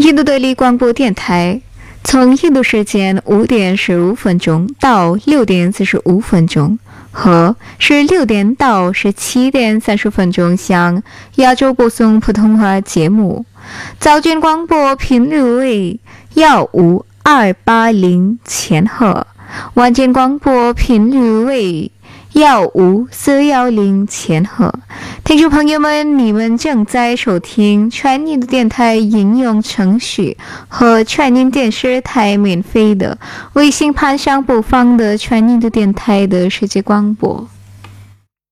印度德里广播电台，从印度时间5点15分钟到6点45分钟和16点到17点30分钟向亚洲播送普通话节目。早间广播频率为15280千赫，晚间广播频率为15410千赫。听众朋友们，你们正在收听全印度电台应用程序和全印电视台免费的微信盘上播放的全印度电台的世界广播。